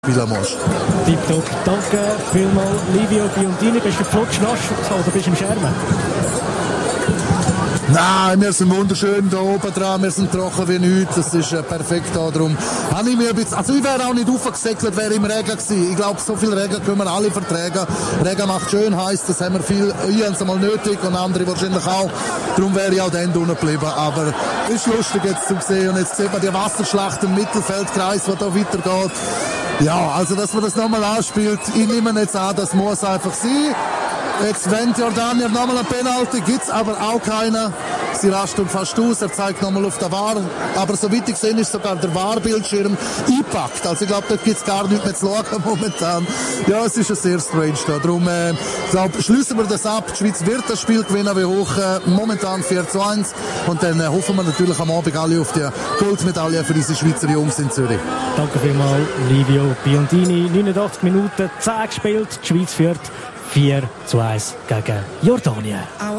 spielen musst. Tipptopp, danke vielmals, Livio Biondini. Bist du flutschnass oder bist du im Schermen? Nein, wir sind wunderschön da oben dran, wir sind trocken wie nichts, das ist perfekt da, darum habe ich mir ein bisschen, also ich wäre auch nicht aufgesäckelt, wäre im Regen gewesen. Ich glaube, so viel Regen können wir alle vertragen. Regen macht schön heiß, das haben wir viel, ich habe es einmal nötig und andere wahrscheinlich auch, darum wäre ich auch dann unten geblieben, aber es ist lustig jetzt zu sehen und jetzt sieht man die Wasserschlacht im Mittelfeldkreis, die da weitergeht. Ja, also dass man das nochmal anspielt, ich nehme jetzt an, das muss einfach sein. Jetzt wendet Jordanier nochmal eine Penalty, gibt's aber auch keine. Sie rasten fast aus, er zeigt nochmal auf der VAR. Aber soweit ich gesehen ist sogar der VAR-Bildschirm eingepackt. Also ich glaube, dort gibt's gar nichts mehr zu schauen momentan. Ja, es ist ja sehr strange da. Darum, glaube schließen wir das ab. Die Schweiz wird das Spiel gewinnen, wie hoch. Momentan 4:1. Und dann hoffen wir natürlich am Abend alle auf die Goldmedaille für unsere Schweizer Jungs in Zürich. Danke vielmals, Livio Biondini. 89 Minuten, 10 gespielt. Die Schweiz führt 4:1 gegen Jordanien.